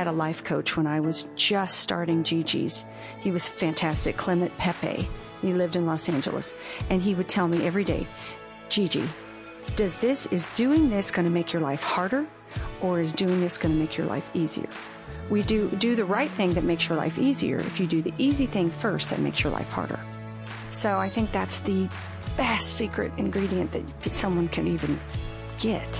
had a life coach when I was just starting Gigi's. He was fantastic, Clement Pepe. He lived in Los Angeles. And he would tell me every day, Gigi, is doing this going to make your life harder, or is doing this going to make your life easier? We do the right thing that makes your life easier if you do the easy thing first that makes your life harder. So I think that's the best secret ingredient that someone can even get.